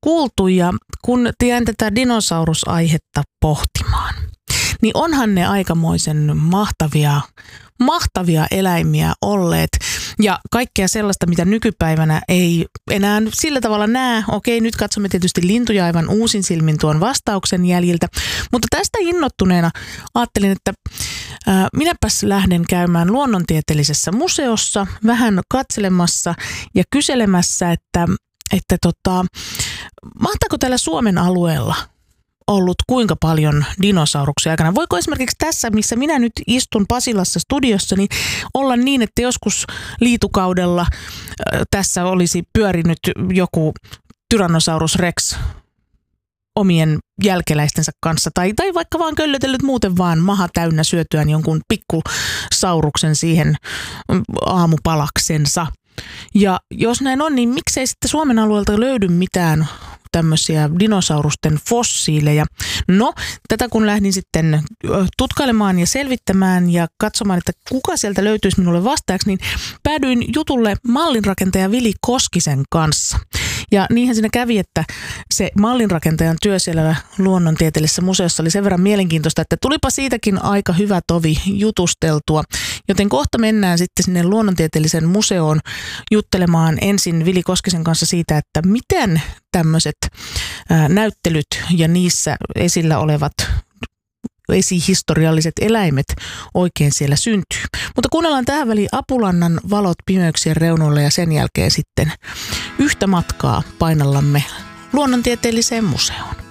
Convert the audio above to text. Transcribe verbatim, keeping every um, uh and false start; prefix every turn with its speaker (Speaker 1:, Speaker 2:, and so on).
Speaker 1: kuultu ja kun jään tätä dinosaurusaihetta pohtimaan, niin onhan ne aikamoisen mahtavia, mahtavia eläimiä olleet ja kaikkea sellaista, mitä nykypäivänä ei enää sillä tavalla näe. Okei, nyt katsomme tietysti lintuja aivan uusin silmin tuon vastauksen jäljiltä, mutta tästä innoittuneena ajattelin, että ää, minäpäs lähden käymään luonnontieteellisessä museossa vähän katselemassa ja kyselemässä, että, että tota, mahtaako täällä Suomen alueella ollut kuinka paljon dinosauruksia aikana. Voiko esimerkiksi tässä, missä minä nyt istun Pasilassa studiossa, niin olla niin, että joskus liitukaudella äh, tässä olisi pyörinyt joku Tyrannosaurus Rex omien jälkeläistensä kanssa tai, tai vaikka vaan köllötellyt muuten vaan maha täynnä syötyään jonkun pikkusauruksen siihen aamupalaksensa. Ja jos näin on, niin miksei sitten Suomen alueelta löydy mitään tämmöisiä dinosaurusten fossiileja. No, tätä kun lähdin sitten tutkailemaan ja selvittämään ja katsomaan, että kuka sieltä löytyisi minulle vastaajaksi, niin päädyin jutulle mallinrakentaja Vili Koskisen kanssa. Ja niinhän siinä kävi, että se mallinrakentajan työ siellä luonnontieteellisessä museossa oli sen verran mielenkiintoista, että tulipa siitäkin aika hyvä tovi jutusteltua. Joten kohta mennään sitten sinne luonnontieteellisen museoon juttelemaan ensin Vili Koskisen kanssa siitä, että miten tämmöiset näyttelyt ja niissä esillä olevat esihistorialliset eläimet oikein siellä syntyy. Mutta kuunnellaan tähän väliin Apulannan valot pimeyksien reunoille ja sen jälkeen sitten yhtä matkaa painallamme luonnontieteelliseen museoon.